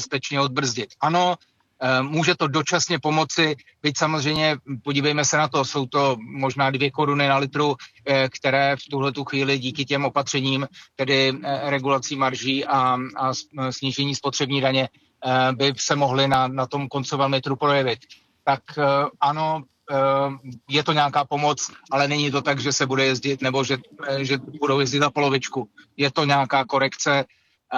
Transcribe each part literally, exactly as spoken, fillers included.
bezpečně odbrzdit. Ano, může to dočasně pomoci, byť samozřejmě, podívejme se na to, jsou to možná dvě koruny na litru, které v tuhletu chvíli díky těm opatřením, tedy regulací marží a, a snížení spotřební daně, by se mohly na, na tom koncovém litru projevit. Tak ano, je to nějaká pomoc, ale není to tak, že se bude jezdit, nebo že, že budou jezdit za polovičku. Je to nějaká korekce.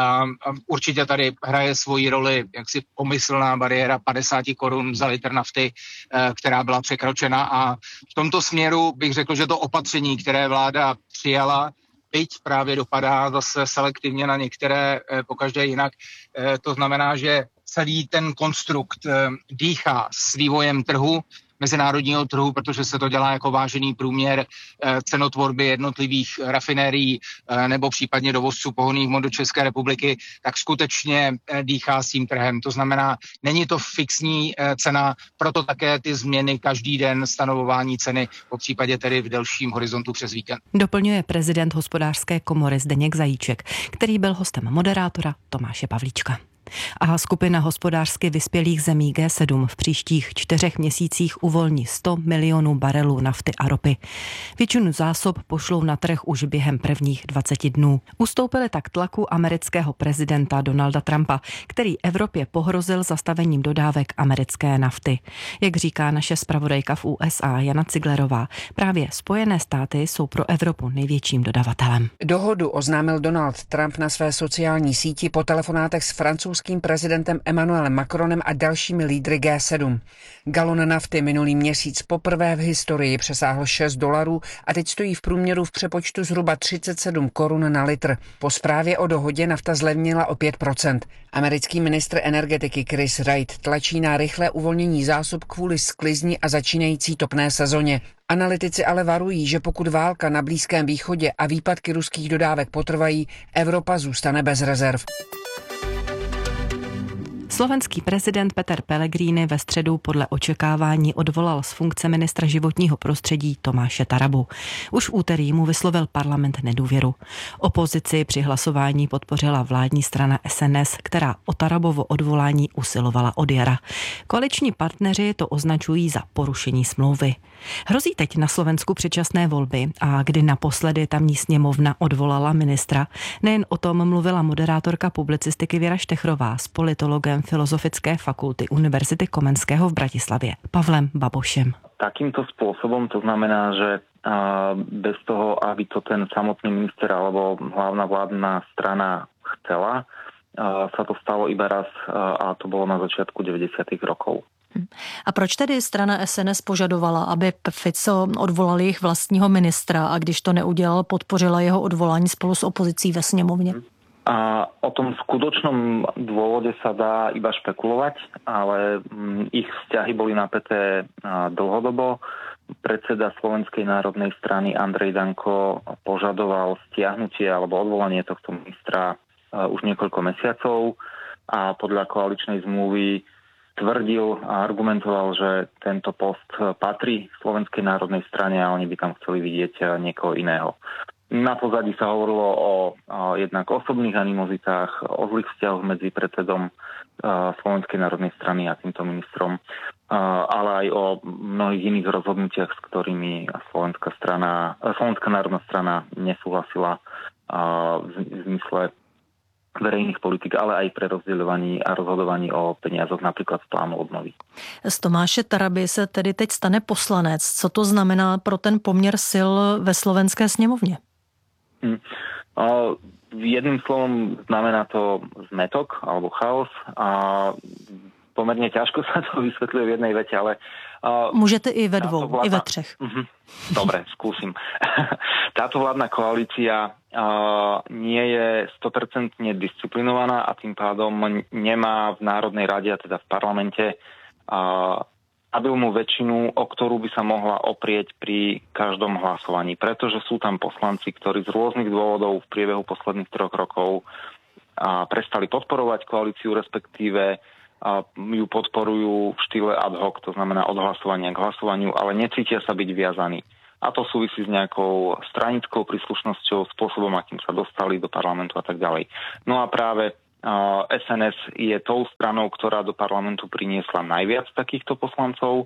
Určitě tady hraje svoji roli jaksi pomyslná bariéra padesát korun za litr nafty, která byla překročena, a v tomto směru bych řekl, že to opatření, které vláda přijala, byť právě dopadá zase selektivně na některé, pokaždé jinak. To znamená, že celý ten konstrukt dýchá s vývojem trhu, mezinárodního trhu, protože se to dělá jako vážený průměr cenotvorby jednotlivých rafinérií nebo případně dovozců pohonných hmot do České republiky, tak skutečně dýchá s tím trhem. To znamená, není to fixní cena, proto také ty změny každý den, stanovování ceny, po případě tedy v delším horizontu přes víkend. Doplňuje prezident Hospodářské komory Zdeněk Zajíček, který byl hostem moderátora Tomáše Pavlíčka. A skupina hospodářsky vyspělých zemí G sedm v příštích čtyřech měsících uvolní sto milionů barelů nafty a ropy. Většinu zásob pošlou na trh už během prvních dvaceti dnů. Ustoupili tak tlaku amerického prezidenta Donalda Trumpa, který Evropě pohrozil zastavením dodávek americké nafty. Jak říká naše zpravodajka v U S A Jana Ciglerová, právě Spojené státy jsou pro Evropu největším dodavatelem. Dohodu oznámil Donald Trump na své sociální síti po telefonátech s francouzským prezidentem Emmanuelem Macronem a dalšími lídry G sedm. Galon nafty minulý měsíc poprvé v historii přesáhl šest dolarů a teď stojí v průměru v přepočtu zhruba třicet sedm korun na litr. Po zprávě o dohodě nafta zlevnila o pět procent. Americký ministr energetiky Chris Wright tlačí na rychlé uvolnění zásob kvůli sklizni a začínající topné sezóně. Analytici ale varují, že pokud válka na Blízkém východě a výpadky ruských dodávek potrvají, Evropa zůstane bez rezerv. Slovenský prezident Peter Pellegrini ve středu podle očekávání odvolal z funkce ministra životního prostředí Tomáše Tarabu. Už v úterý mu vyslovil parlament nedůvěru. Opozici při hlasování podpořila vládní strana S N S, která o Tarabovo odvolání usilovala od jara. Koaliční partneři to označují za porušení smlouvy. Hrozí teď na Slovensku předčasné volby a kdy naposledy tamní sněmovna odvolala ministra, nejen o tom mluvila moderátorka publicistiky Věra Štechrová s politologem Filozofické fakulty Univerzity Komenského v Bratislavě Pavlem Babošem. Takýmto spôsobom to znamená, že bez toho, aby to ten samotný minister alebo hlavná vládna strana chcela, sa to stalo iba raz a to bolo na začiatku deväťdesiatych rokov. A proč tedy strana S N S požadovala, aby Fico odvolal jejich vlastního ministra a když to neudělal, podpořila jeho odvolání spolu s opozicí ve sněmovně? A o tom skutočnom dôvode sa dá iba špekulovať, ale ich vzťahy boli napäté dlhodobo. Predseda Slovenskej národnej strany Andrej Danko požadoval stiahnutie alebo odvolanie tohto ministra už niekoľko mesiacov a podľa koaličnej zmluvy tvrdil a argumentoval, že tento post patrí Slovenskej národnej strane a oni by tam chceli vidieť niekoho iného. Na pozadí sa hovorilo o, o jednak osobných animozitách, o zlých vzťahoch medzi predsedom uh, Slovenskej národnej strany a týmto ministrom, uh, ale aj o mnohých iných rozhodnutiach, s ktorými Slovenská strana, uh, Slovenská národná strana nesúhlasila uh, v, v zmysle verejných politik, ale aj pre rozdeľovaní a rozhodovaní o peniazoch napríklad z plánu obnovy. Z Tomáše Taraby se tedy teď stane poslanec. Co to znamená pro ten poměr sil ve slovenské sněmovně? Hmm. O, jedným slovom znamená to zmetok alebo chaos a pomerne ťažko sa to vysvetľuje v jednej vete, ale... Uh, Môžete i ve dvou, vládna... i ve třech. Uh-huh. Dobre, skúsim. Táto vládna koalícia uh, nie je sto percent disciplinovaná a tým pádom nemá v Národnej rade, a teda v parlamente, uh, stabilnú väčšinu, o ktorú by sa mohla oprieť pri každom hlasovaní. Pretože sú tam poslanci, ktorí z rôznych dôvodov v priebehu posledných troch rokov uh, prestali podporovať koalíciu, respektíve a ju podporujú v štýle ad hoc, to znamená od hlasovania k hlasovaniu, ale necítia sa byť viazaní. A to súvisí s nejakou stranickou príslušnosťou, spôsobom, akým sa dostali do parlamentu a tak ďalej. No a práve es en es je tou stranou, ktorá do parlamentu priniesla najviac takýchto poslancov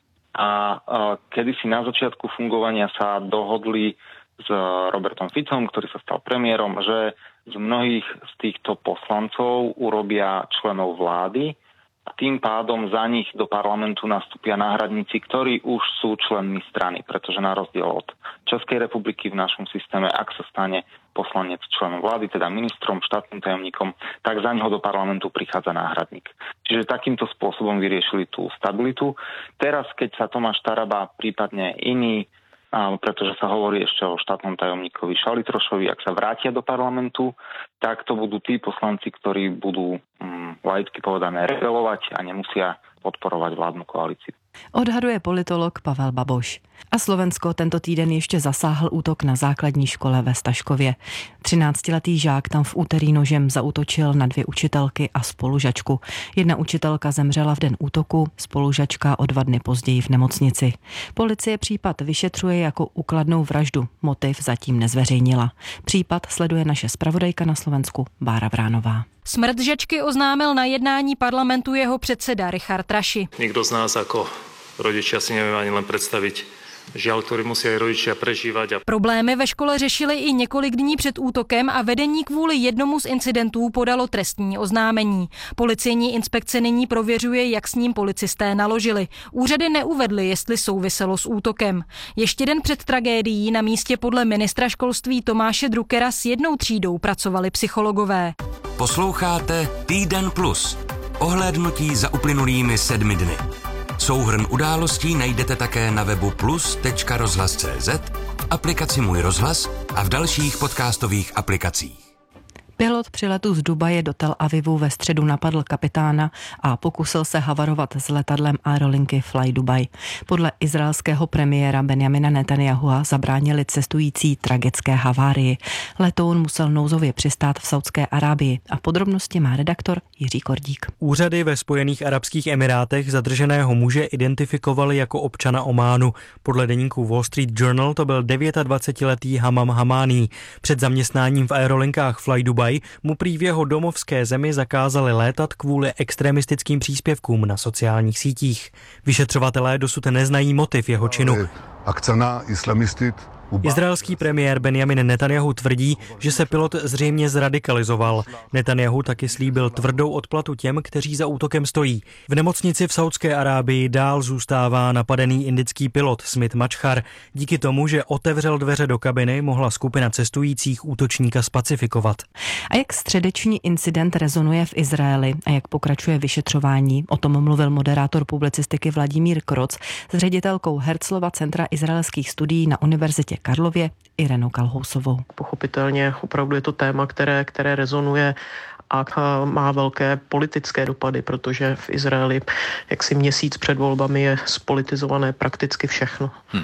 a kedysi na začiatku fungovania sa dohodli s Robertom Ficom, ktorý sa stal premiérom, že z mnohých z týchto poslancov urobia členov vlády a tým pádom za nich do parlamentu nastúpia náhradníci, ktorí už sú členmi strany, pretože na rozdiel od Českej republiky v našom systéme, ak sa stane poslanec členom vlády, teda ministrom, štátnym tajomníkom, tak za neho do parlamentu prichádza náhradník. Čiže takýmto spôsobom vyriešili tú stabilitu. Teraz, keď sa Tomáš Taraba, prípadne iný, pretože sa hovorí ešte o štátnom tajomníkovi Šalitrošovi, ak sa vrátia do parlamentu, tak to budú tí poslanci, ktorí budú um, laicky povedané rebelovať a nemusia podporovať vládnu koalíciu. Odhaduje politolog Pavel Baboš. A Slovensko tento týden ještě zasáhl útok na základní škole ve Staškově. třináctiletý žák tam v úterý nožem zaútočil na dvě učitelky a spolužačku. Jedna učitelka zemřela v den útoku, spolužačka o dva dny později v nemocnici. Policie případ vyšetřuje jako úkladnou vraždu. Motiv zatím nezveřejnila. Případ sleduje naše zpravodajka na Slovensku Bára Vránová. Smrt žačky oznámil na jednání parlamentu jeho předseda Richard Raši. Nikdo z nás ako rodičia si nevie ani len predstaviť žiaľ, ktorý musí aj rodičia prežívať. A... Problémy ve škole řešili i několik dní před útokem a vedení kvůli jednomu z incidentů podalo trestní oznámení. Policejní inspekce nyní prověřuje, jak s ním policisté naložili. Úřady neuvedly, jestli souviselo s útokem. Ještě den před tragédií na místě podle ministra školství Tomáše Druckera s jednou třídou pracovali psychologové. Posloucháte Týden plus. Ohlédnutí za uplynulými sedmi dny. Souhrn událostí najdete také na webu plus tečka rozhlas tečka cé zet, v aplikaci Můj rozhlas a v dalších podcastových aplikacích. Pilot při letu z Dubaje do Tel Avivu ve středu napadl kapitána a pokusil se havarovat s letadlem aerolinky Fly Dubai. Podle izraelského premiéra Benjamina Netanyahua zabránili cestující tragické havárii. Letoun musel nouzově přistát v Saudské Arábii a podrobnosti má redaktor Jiří Kordík. Úřady ve Spojených arabských emirátech zadrženého muže identifikovali jako občana Ománu. Podle deníku Wall Street Journal to byl dvacetidevítiletý Hamam Hamání. Před zaměstnáním v aerolinkách Fly Dubai mu prý v jeho domovské zemi zakázali létat kvůli extremistickým příspěvkům na sociálních sítích. Vyšetřovatelé dosud neznají motiv jeho činu. Akcena islamistit. Izraelský premiér Benjamin Netanyahu tvrdí, že se pilot zřejmě zradikalizoval. Netanyahu taky slíbil tvrdou odplatu těm, kteří za útokem stojí. V nemocnici v Saudské Arábii dál zůstává napadený indický pilot Smit Mačchar. Díky tomu, že otevřel dveře do kabiny, mohla skupina cestujících útočníka spacifikovat. A jak středeční incident rezonuje v Izraeli a jak pokračuje vyšetřování, o tom mluvil moderátor publicistiky Vladimír Kroc s ředitelkou Herzlova centra izraelských studií na univerzitě Karlově Irenou Kalhousovou. Pochopitelně opravdu je to téma, které, které rezonuje a má velké politické dopady, protože v Izraeli jaksi měsíc před volbami je spolitizované prakticky všechno. Hmm.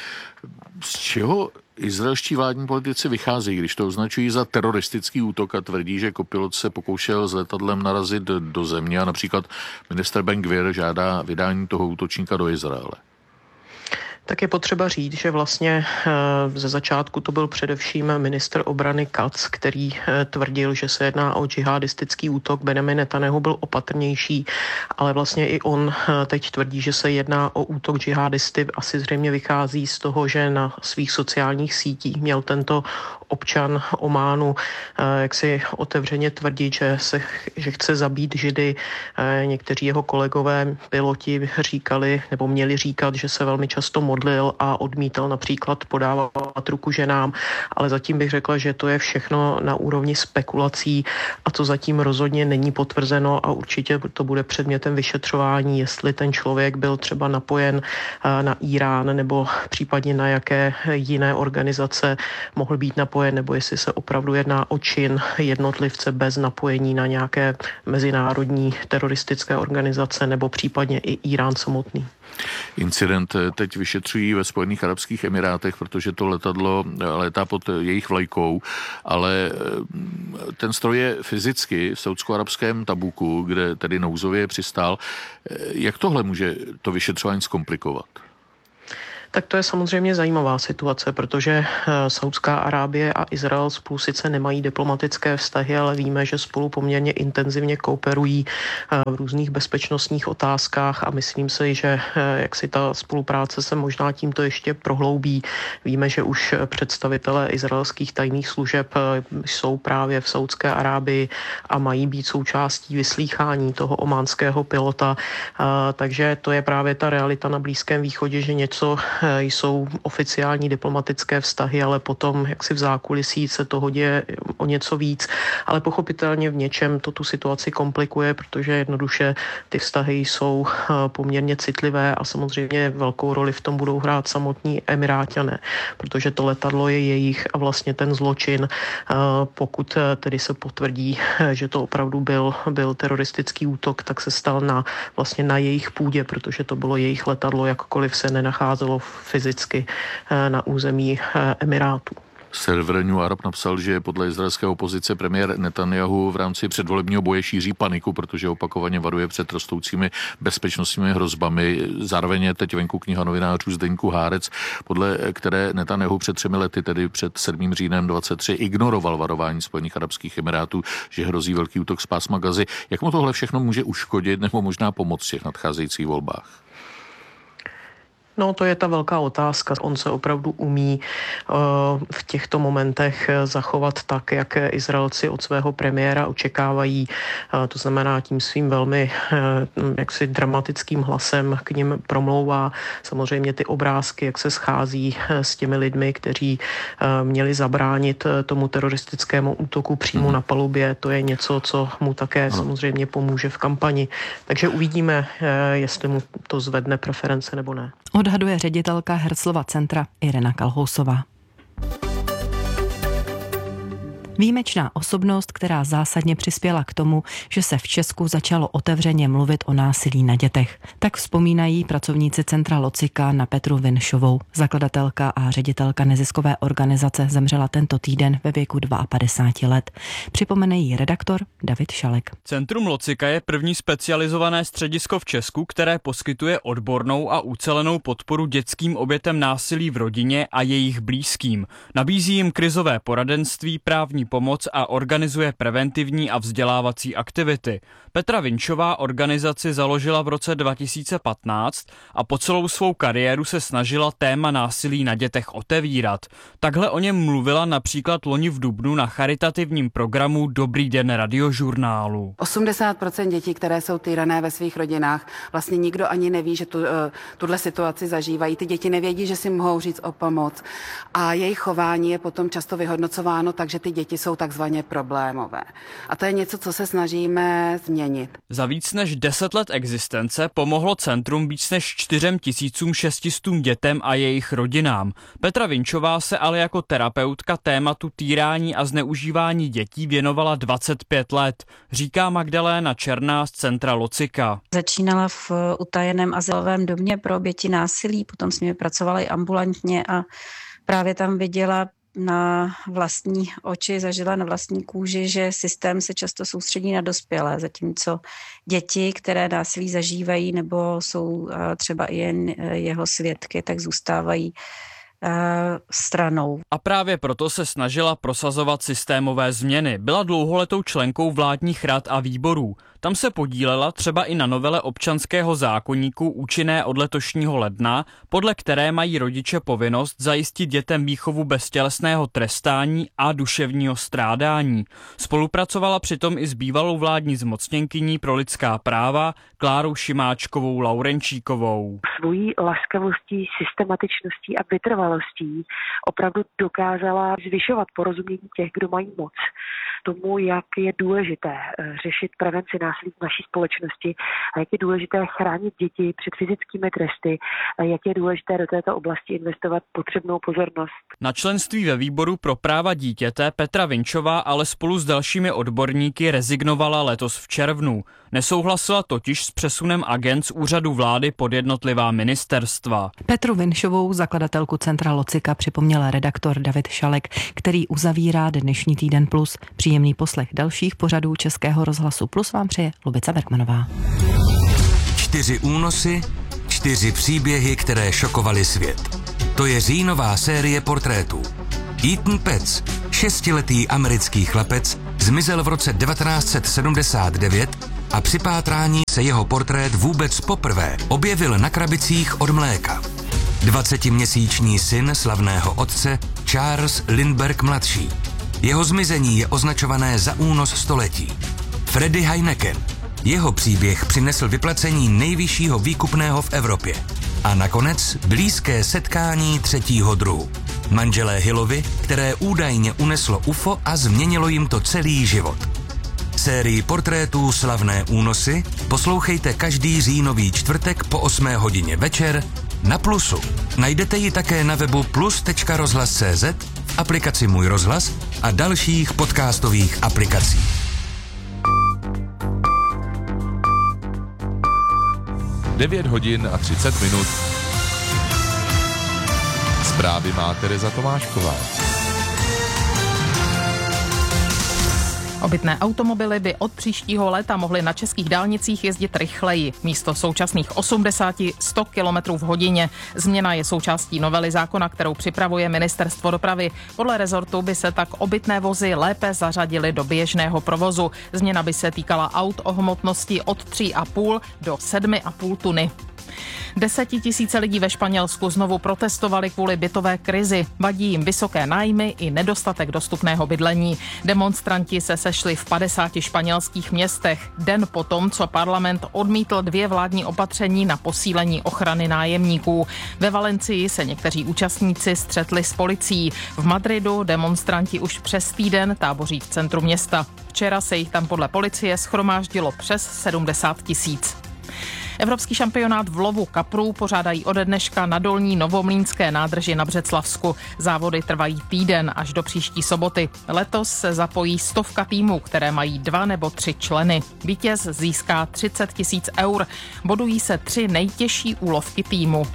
Z čeho izraelští vládní politici vycházejí, když to označují za teroristický útok a tvrdí, že kopilot se pokoušel s letadlem narazit do země a například minister Ben-Gvir žádá vydání toho útočníka do Izraele? Tak je potřeba říct, že vlastně ze začátku to byl především ministr obrany Katz, který tvrdil, že se jedná o džihadistický útok. Benjamin Netanyahu byl opatrnější, ale vlastně i on teď tvrdí, že se jedná o útok džihadisty. Asi zřejmě vychází z toho, že na svých sociálních sítích měl tento občan Ománu jak si otevřeně tvrdit, že, se, že chce zabít Židy. Někteří jeho kolegové piloti říkali nebo měli říkat, že se velmi často modlil a odmítal například podávat ruku ženám, ale zatím bych řekla, že to je všechno na úrovni spekulací a to zatím rozhodně není potvrzeno a určitě to bude předmětem vyšetřování, jestli ten člověk byl třeba napojen na Irán nebo případně na jaké jiné organizace mohl být napojen, nebo jestli se opravdu jedná o čin jednotlivce bez napojení na nějaké mezinárodní teroristické organizace nebo případně i Irán samotný. Incident teď vyšetřují ve Spojených arabských emirátech, protože to letadlo létá pod jejich vlajkou, ale ten stroj je fyzicky v saúdsko-arabském Tabuku, kde tedy nouzově přistál. Jak tohle může to vyšetřování zkomplikovat? Tak to je samozřejmě zajímavá situace, protože Saudská Arábie a Izrael spolu sice nemají diplomatické vztahy, ale víme, že spolu poměrně intenzivně kooperují v různých bezpečnostních otázkách a myslím si, že jak si ta spolupráce se možná tímto ještě prohloubí. Víme, že už představitelé izraelských tajných služeb jsou právě v Saudské Arábii a mají být součástí vyslýchání toho ománského pilota, takže to je právě ta realita na Blízkém východě, že něco jsou oficiální diplomatické vztahy, ale potom, jak si v zákulisí se toho děje o něco víc, ale pochopitelně v něčem to tu situaci komplikuje, protože jednoduše ty vztahy jsou poměrně citlivé a samozřejmě velkou roli v tom budou hrát samotní Emiráťané, protože to letadlo je jejich a vlastně ten zločin, pokud tedy se potvrdí, že to opravdu byl, byl teroristický útok, tak se stal na, vlastně na jejich půdě, protože to bylo jejich letadlo, jakkoliv se nenacházelo fyzicky na území Emirátů. Server New Arab napsal, že podle izraelské opozice premiér Netanyahu v rámci předvolebního boje šíří paniku, protože opakovaně varuje před rostoucími bezpečnostními hrozbami. Zároveň je teď venku kniha novinářů z deníku Haaretz, podle které Netanyahu před třemi lety, tedy před sedmým říjnem dvacet tři, ignoroval varování Spojených arabských emirátů, že hrozí velký útok z pásma Gazy. Jak mu tohle všechno může uškodit nebo možná pomoct v těch nadcházejících volbách? No, to je ta velká otázka. On se opravdu umí uh, v těchto momentech zachovat tak, jak Izraelci od svého premiéra očekávají. Uh, to znamená, tím svým velmi uh, jaksi dramatickým hlasem k nim promlouvá. Samozřejmě ty obrázky, jak se schází uh, s těmi lidmi, kteří uh, měli zabránit uh, tomu teroristickému útoku přímo hmm. na palubě, to je něco, co mu také ano. samozřejmě pomůže v kampani. Takže uvidíme, uh, jestli mu to zvedne preference nebo ne. Odhaduje ředitelka Herzlova centra Irena Kalhousová. Výjimečná osobnost, která zásadně přispěla k tomu, že se v Česku začalo otevřeně mluvit o násilí na dětech. Tak vzpomínají pracovníci centra Locika na Petru Vinšovou. Zakladatelka a ředitelka neziskové organizace zemřela tento týden ve věku padesát dva let. Připomene jí redaktor David Šalek. Centrum Locika je první specializované středisko v Česku, které poskytuje odbornou a ucelenou podporu dětským obětem násilí v rodině a jejich blízkým. Nabízí jim krizové poradenství, právní pomoc a organizuje preventivní a vzdělávací aktivity. Petra Vinšová organizaci založila v roce dva tisíce patnáct a po celou svou kariéru se snažila téma násilí na dětech otevírat. Takhle o něm mluvila například loni v dubnu na charitativním programu Dobrý den radiožurnálu. osmdesát procent dětí, které jsou týrané ve svých rodinách, vlastně nikdo ani neví, že tu, tuhle situaci zažívají. Ty děti nevědí, že si mohou říct o pomoc a jejich chování je potom často vyhodnocováno tak, že ty děti jsou takzvaně problémové. A to je něco, co se snažíme změnit. Za víc než deset let existence pomohlo centrum víc než čtyřem tisícům šestistům dětem a jejich rodinám. Petra Vinšová se ale jako terapeutka tématu týrání a zneužívání dětí věnovala dvacet pět let, říká Magdaléna Černá z centra Locika. Začínala v utajeném azylovém domě pro oběti násilí, potom s nimi pracovala i ambulantně a právě tam viděla na vlastní oči, zažila na vlastní kůži, že systém se často soustředí na dospělé, zatímco děti, které násilí zažívají nebo jsou třeba i jen jeho svědky, tak zůstávají stranou. A právě proto se snažila prosazovat systémové změny. Byla dlouholetou členkou vládních rad a výborů. Tam se podílela třeba i na novele občanského zákoníku účinné od letošního ledna, podle které mají rodiče povinnost zajistit dětem výchovu bez tělesného trestání a duševního strádání. Spolupracovala přitom i s bývalou vládní zmocněnkyní pro lidská práva Klárou Šimáčkovou Laurenčíkovou. Svojí laskavostí, systematičností a vytrvalostí opravdu dokázala zvyšovat porozumění těch, kdo mají moc, tomu, jak je důležité řešit prevenci násilí v naší společnosti a jak je důležité chránit děti před fyzickými tresty a jak je důležité do této oblasti investovat potřebnou pozornost. Na členství ve výboru pro práva dítěte Petra Vinšová ale spolu s dalšími odborníky rezignovala letos v červnu. Nesouhlasila totiž s přesunem agent z úřadu vlády pod jednotlivá ministerstva. Petru Vinšovou, zakladatelku centra Locika, připomněl redaktor David Šalek, který uzavírá dnešní Týden Plus. Příjemný poslech dalších pořadů Českého rozhlasu Plus vám přeje Lubica Bergmanová. Čtyři únosy, čtyři příběhy, které šokovaly svět. To je říjnová série portrétů. Ethan Petts, šestiletý americký chlapec, zmizel v roce devatenáct set sedmdesát devět a při pátrání se jeho portrét vůbec poprvé objevil na krabicích od mléka. Dvacetiměsíční syn slavného otce Charles Lindbergh mladší. Jeho zmizení je označované za únos století. Freddie Heineken. Jeho příběh přinesl vyplacení nejvyššího výkupného v Evropě. A nakonec blízké setkání třetího druhu. Manželé Hillovi, které údajně uneslo U F O a změnilo jim to celý život. Sérii portrétů Slavné únosy poslouchejte každý říjnový čtvrtek po osmé hodině večer na Plusu. Najdete ji také na webu plus tečka rozhlas tečka cé zet, v aplikaci Můj rozhlas a dalších podcastových aplikacích. devět hodin a třicet minut. Zprávy má Tereza Tomášková. Obytné automobily by od příštího léta mohly na českých dálnicích jezdit rychleji. Místo současných osmdesát až sto kilometrů v hodině. Změna je součástí novely zákona, kterou připravuje Ministerstvo dopravy. Podle rezortu by se tak obytné vozy lépe zařadily do běžného provozu. Změna by se týkala aut o hmotnosti od tři a půl do sedm a půl tuny. Desetitisíce lidí ve Španělsku znovu protestovali kvůli bytové krizi. Vadí jim vysoké nájmy i nedostatek dostupného bydlení. Demonstranti se sešli v padesáti španělských městech den potom, co parlament odmítl dvě vládní opatření na posílení ochrany nájemníků. Ve Valencii se někteří účastníci střetli s policií. V Madridu demonstranti už přes týden táboří v centru města. Včera se jich tam podle policie shromáždilo přes sedmdesát tisíc. Evropský šampionát v lovu kaprů pořádají ode dneška na Dolní Novomlýnské nádrži na Břeclavsku. Závody trvají týden až do příští soboty. Letos se zapojí stovka týmů, které mají dva nebo tři členy. Vítěz získá třicet tisíc eur. Bodují se tři nejtěžší úlovky týmu.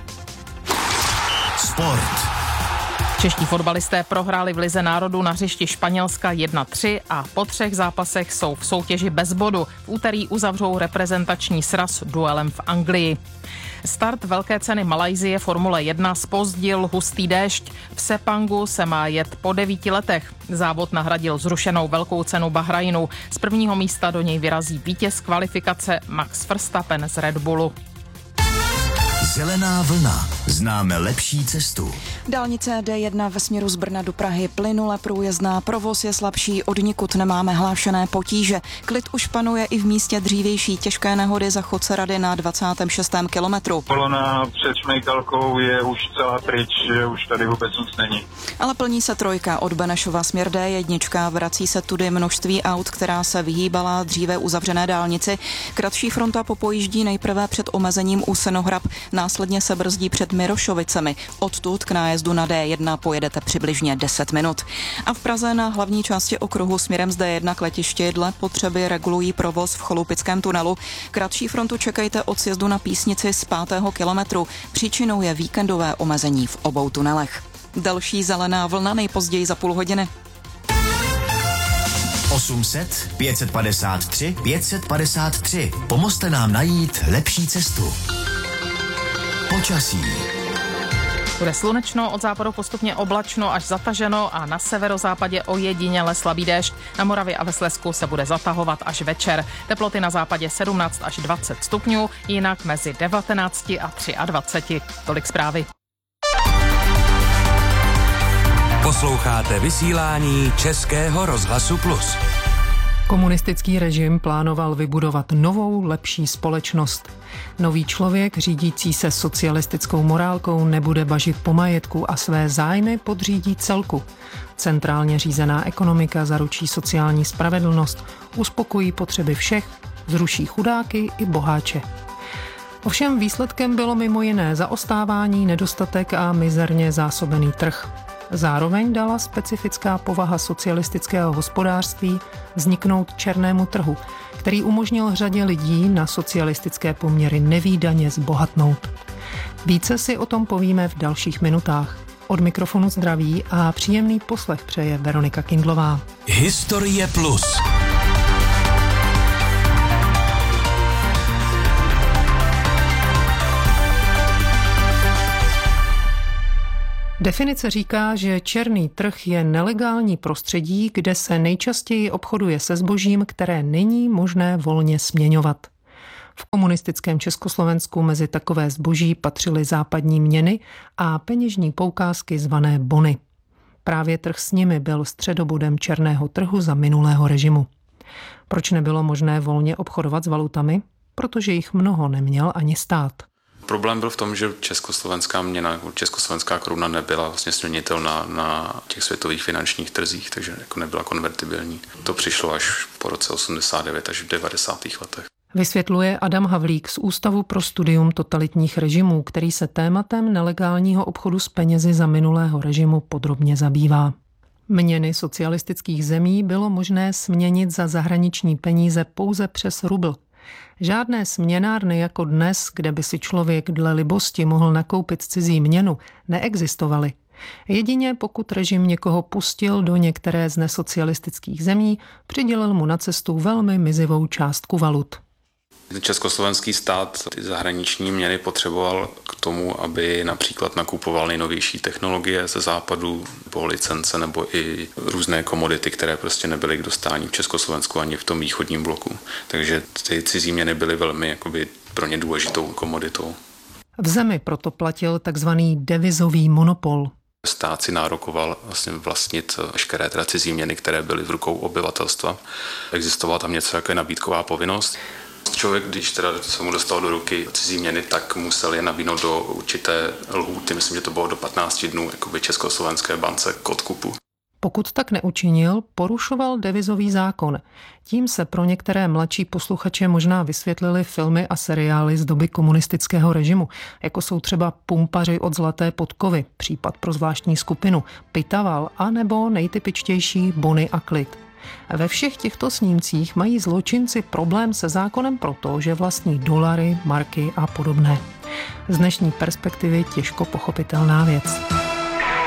Sport. Čeští fotbalisté prohráli v Lize národů na hřišti Španělska jedna tři a po třech zápasech jsou v soutěži bez bodu. V úterý uzavřou reprezentační sraz duelem v Anglii. Start velké ceny Malajsie Formule jedna zpozdil hustý déšť. V Sepangu se má jet po devíti letech. Závod nahradil zrušenou velkou cenu Bahrajnu. Z prvního místa do něj vyrazí vítěz kvalifikace Max Verstappen z Red Bullu. Zelená vlna. Známe lepší cestu. Dálnice D jedna ve směru z Brna do Prahy plynule průjezdná, provoz je slabší, odnikud nemáme hlášené potíže. Klid už panuje i v místě dřívější těžké nehody za Chodcerady na dvacátém šestém kilometru. Kolona před Šmejkalkou je už celá pryč, že už tady vůbec nic není. Ale plní se trojka od Benešova směr D jedna, vrací se tudy množství aut, která se vyhýbala dříve uzavřené dálnici. Kratší fronta popojíždí nejprve před omezením u Senohrab, následně se brzdí před Mirošovicemi. Odtud k nájezdu na D jedna pojedete přibližně deset minut. A v Praze na hlavní části okruhu směrem z D jedna k letišti dle potřeby regulují provoz v Cholupickém tunelu. Kratší frontu čekejte od sjezdu na Písnici z pátého kilometru. Příčinou je víkendové omezení v obou tunelech. Další zelená vlna nejpozději za půl hodiny. osm set, pět set padesát tři, pět set padesát tři. Pomozte nám najít lepší cestu. Počasí. Bude slunečno, od západu postupně oblačno až zataženo a na severozápadě ojediněle slabý déšť. Na Moravě a ve Slezsku se bude zatahovat až večer. Teploty na západě sedmnáct až dvacet stupňů, jinak mezi devatenáct a dvacet tři. Tolik zprávy. Posloucháte vysílání Českého rozhlasu Plus. Komunistický režim plánoval vybudovat novou, lepší společnost. Nový člověk, řídící se socialistickou morálkou, nebude bažit po majetku a své zájmy podřídí celku. Centrálně řízená ekonomika zaručí sociální spravedlnost, uspokojí potřeby všech, zruší chudáky i boháče. Ovšem výsledkem bylo mimo jiné zaostávání, nedostatek a mizerně zásobený trh. Zároveň dala specifická povaha socialistického hospodářství vzniknout černému trhu, který umožnil řadě lidí na socialistické poměry nevídaně zbohatnout. Více si o tom povíme v dalších minutách. Od mikrofonu zdraví a příjemný poslech přeje Veronika Kindlová. Historie Plus. Definice říká, že černý trh je nelegální prostředí, kde se nejčastěji obchoduje se zbožím, které není možné volně směňovat. V komunistickém Československu mezi takové zboží patřily západní měny a peněžní poukázky zvané bony. Právě trh s nimi byl středobodem černého trhu za minulého režimu. Proč nebylo možné volně obchodovat s valutami? Protože jich mnoho neměl ani stát. Problém byl v tom, že československá měna, československá koruna nebyla vlastně směnitelná na těch světových finančních trzích, takže jako nebyla konvertibilní. To přišlo až po roce osmdesát devět až v devadesátých letech. Vysvětluje Adam Havlík z Ústavu pro studium totalitních režimů, který se tématem nelegálního obchodu s penězi za minulého režimu podrobně zabývá. Měny socialistických zemí bylo možné směnit za zahraniční peníze pouze přes rubl. Žádné směnárny jako dnes, kde by si člověk dle libosti mohl nakoupit cizí měnu, neexistovaly. Jedině pokud režim někoho pustil do některé z nesocialistických zemí, přidělil mu na cestu velmi mizivou částku valut. Československý stát ty zahraniční měny potřeboval k tomu, aby například nakupoval nejnovější technologie ze západu, nebo licence, nebo i různé komodity, které prostě nebyly k dostání v Československu ani v tom východním bloku. Takže ty cizí měny byly velmi jakoby pro ně důležitou komoditou. V zemi proto platil takzvaný devizový monopol. Stát si nárokoval vlastně vlastnit veškeré teda cizí měny, které byly v rukou obyvatelstva. Existovala tam něco jako je nabídková povinnost. Člověk, když teda se mu dostal do ruky cizí měny, tak musel je nabídnout do určité lhůty, myslím, že to bylo do patnácti dnů, jakoby Československé bance k odkupu. Pokud tak neučinil, porušoval devizový zákon. Tím se pro některé mladší posluchače možná vysvětlily filmy a seriály z doby komunistického režimu, jako jsou třeba Pumpaři od zlaté podkovy, Případ pro zvláštní skupinu, Pitaval a nebo nejtypičtější Bony a klid. Ve všech těchto snímcích mají zločinci problém se zákonem proto, že vlastní dolary, marky a podobné. Z dnešní perspektivy těžko pochopitelná věc.